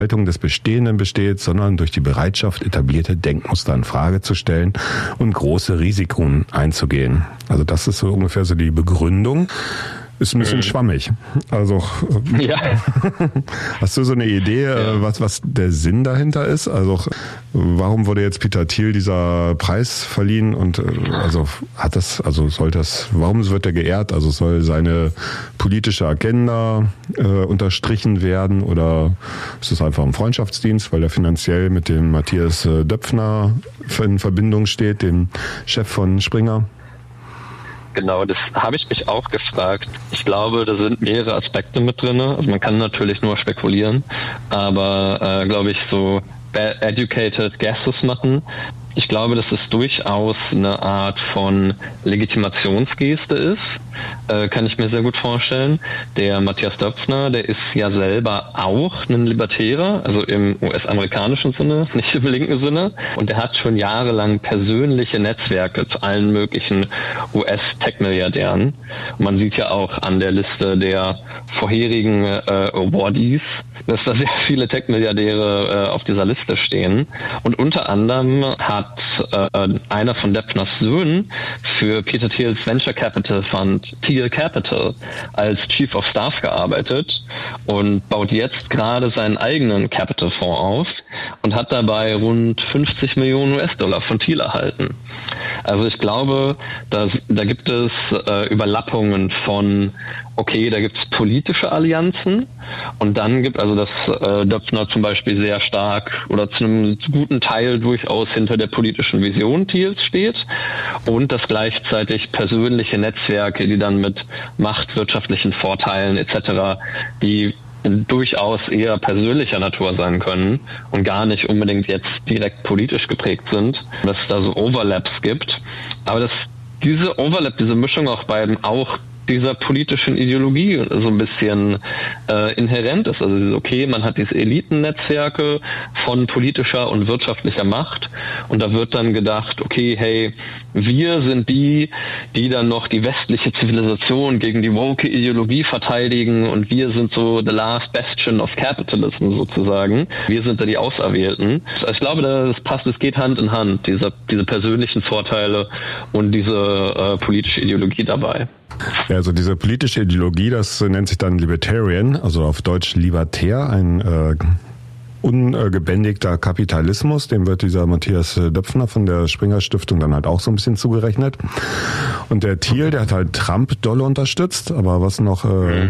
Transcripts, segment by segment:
Haltung des Bestehenden besteht, sondern durch die Bereitschaft, etablierte Denkmuster in Frage zu stellen und große Risiken einzugehen. Also das ist so ungefähr so die Begründung. Ist ein bisschen schwammig. Also ja. Hast du so eine Idee, was der Sinn dahinter ist? Also warum wurde jetzt Peter Thiel dieser Preis verliehen und warum wird er geehrt? Also soll seine politische Agenda unterstrichen werden oder ist es einfach ein Freundschaftsdienst, weil er finanziell mit dem Matthias Döpfner in Verbindung steht, dem Chef von Springer? Genau, das habe ich mich auch gefragt. Ich glaube, da sind mehrere Aspekte mit drin. Also man kann natürlich nur spekulieren, aber glaube ich so educated guesses machen. Ich glaube, dass es durchaus eine Art von Legitimationsgeste ist, kann ich mir sehr gut vorstellen. Der Matthias Döpfner, der ist ja selber auch ein Libertärer, also im US-amerikanischen Sinne, nicht im linken Sinne. Und der hat schon jahrelang persönliche Netzwerke zu allen möglichen US-Tech-Milliardären. Und man sieht ja auch an der Liste der vorherigen Awardees, dass da sehr viele Tech-Milliardäre auf dieser Liste stehen. Und unter anderem hat einer von Döpfners Söhnen für Peter Thiels Venture Capital Fund, Thiel Capital, als Chief of Staff gearbeitet und baut jetzt gerade seinen eigenen Capital Fonds auf und hat dabei rund 50 Millionen US-Dollar von Thiel erhalten. Also ich glaube, da gibt es Überlappungen von, okay, da gibt es politische Allianzen und dann gibt also, dass Döpfner zum Beispiel sehr stark oder zu einem guten Teil durchaus hinter der politischen Vision Thiels steht und dass gleichzeitig persönliche Netzwerke, die dann mit Macht, wirtschaftlichen Vorteilen etc., die durchaus eher persönlicher Natur sein können und gar nicht unbedingt jetzt direkt politisch geprägt sind, dass es da so Overlaps gibt. Aber dass diese Mischung auch dieser politischen Ideologie so ein bisschen inhärent ist. Also okay, man hat diese Elitennetzwerke von politischer und wirtschaftlicher Macht und da wird dann gedacht, okay, hey, wir sind die dann noch die westliche Zivilisation gegen die woke Ideologie verteidigen und wir sind so the last bastion of capitalism sozusagen. Wir sind da die Auserwählten. Also ich glaube, das passt, es geht Hand in Hand, diese persönlichen Vorteile und diese politische Ideologie dabei. Ja, also diese politische Ideologie, das nennt sich dann Libertarian, also auf Deutsch libertär, ein ungebändigter Kapitalismus, dem wird dieser Matthias Döpfner von der Springer Stiftung dann halt auch so ein bisschen zugerechnet. Und der Thiel, der hat halt Trump doll unterstützt, aber was noch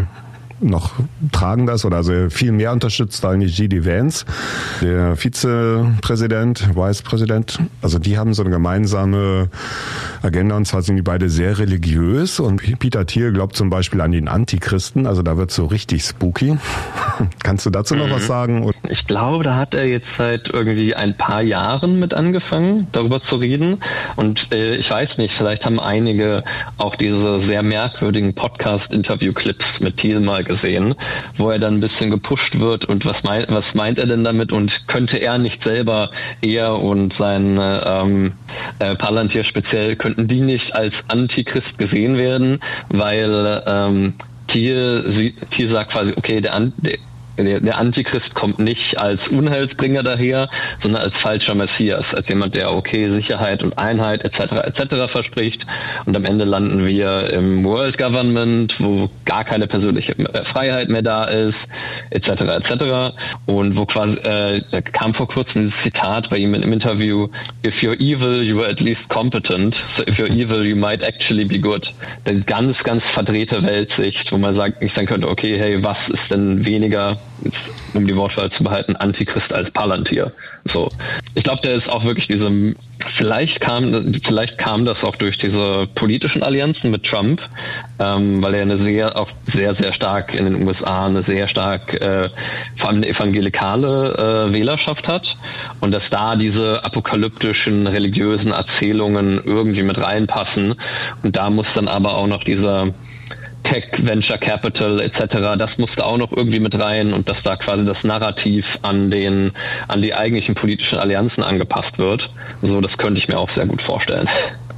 tragen das oder also viel mehr unterstützt eigentlich J.D. Vance, der Vicepräsident. Also die haben so eine gemeinsame Agenda und zwar sind die beide sehr religiös und Peter Thiel glaubt zum Beispiel an den Antichristen, also da wird so richtig spooky. Kannst du dazu noch was sagen? Ich glaube, da hat er jetzt seit irgendwie ein paar Jahren mit angefangen, darüber zu reden und ich weiß nicht, vielleicht haben einige auch diese sehr merkwürdigen Podcast-Interview-Clips mit Thiel mal gesehen, wo er dann ein bisschen gepusht wird und was meint er denn damit und könnte er nicht selber, er und sein Palantir speziell, könnten die nicht als Antichrist gesehen werden, weil Thiel sagt quasi, okay, der Antichrist kommt nicht als Unheilsbringer daher, sondern als falscher Messias, als jemand, der Sicherheit und Einheit etc. verspricht und am Ende landen wir im World Government, wo gar keine persönliche Freiheit mehr da ist, etc. Und wo quasi, da kam vor kurzem dieses Zitat bei ihm im Interview, if you're evil, you are at least competent, so if you're evil, you might actually be good. Eine ganz, ganz verdrehte Weltsicht, wo man nicht sagen könnte, okay, hey, was ist denn weniger, um die Wortwahl zu behalten, Antichrist als Palantir. So. Ich glaube, der ist auch wirklich vielleicht kam das auch durch diese politischen Allianzen mit Trump, weil er auch sehr, sehr stark in den USA eine sehr stark vor allem eine evangelikale Wählerschaft hat und dass da diese apokalyptischen religiösen Erzählungen irgendwie mit reinpassen und da muss dann aber auch noch dieser Tech, Venture Capital etc., das musste auch noch irgendwie mit rein und dass da quasi das Narrativ an die eigentlichen politischen Allianzen angepasst wird. So, das könnte ich mir auch sehr gut vorstellen.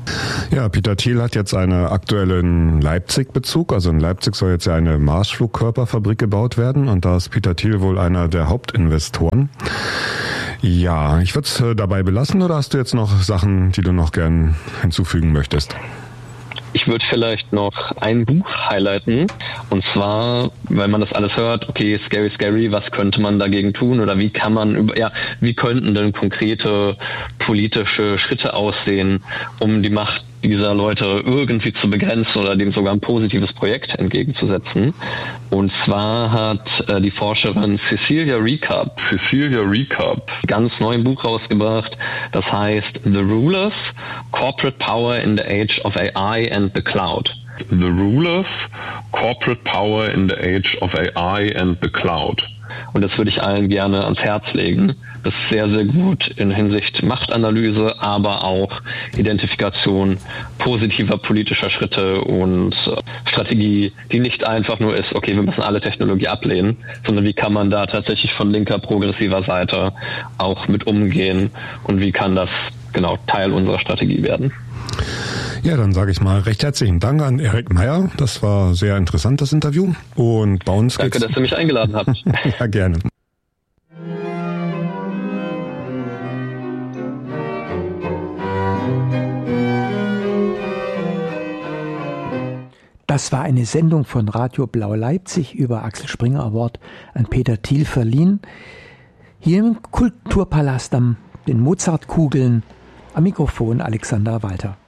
Ja, Peter Thiel hat jetzt einen aktuellen Leipzig-Bezug. Also in Leipzig soll jetzt ja eine Marschflugkörperfabrik gebaut werden und da ist Peter Thiel wohl einer der Hauptinvestoren. Ja, ich würde es dabei belassen oder hast du jetzt noch Sachen, die du noch gern hinzufügen möchtest? Ich würde vielleicht noch ein Buch highlighten, und zwar, weil man das alles hört, okay, scary, was könnte man dagegen tun oder wie könnten denn konkrete politische Schritte aussehen, um die Macht dieser Leute irgendwie zu begrenzen oder dem sogar ein positives Projekt entgegenzusetzen. Und zwar hat die Forscherin Cecilia Recap ganz neu ein Buch rausgebracht, das heißt The Rulers, Corporate Power in the Age of AI and the Cloud. The Rulers, Corporate Power in the Age of AI and the Cloud. Und das würde ich allen gerne ans Herz legen. Das ist sehr, sehr gut in Hinsicht Machtanalyse, aber auch Identifikation positiver politischer Schritte und Strategie, die nicht einfach nur ist, okay, wir müssen alle Technologie ablehnen, sondern wie kann man da tatsächlich von linker, progressiver Seite auch mit umgehen und wie kann das genau Teil unserer Strategie werden. Ja, dann sage ich mal recht herzlichen Dank an Erik Meyer. Das war ein sehr interessantes Interview. Und bei uns Danke, dass ihr mich eingeladen habt. Ja, gerne. Das war eine Sendung von Radio Blau Leipzig über Axel Springer Award an Peter Thiel verliehen. Hier im Kulturpalast am den Mozartkugeln am Mikrofon Alexander Walter.